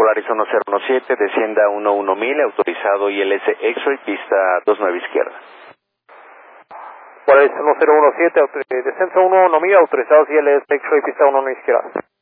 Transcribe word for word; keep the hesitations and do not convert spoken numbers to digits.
Polaris uno cero uno siete, descienda uno uno mil, autorizado I L S X-Ray, pista dos nueve izquierda. Polaris uno cero uno siete, descenso uno uno mil, autorizado I L S X-Ray, pista uno nueve izquierda.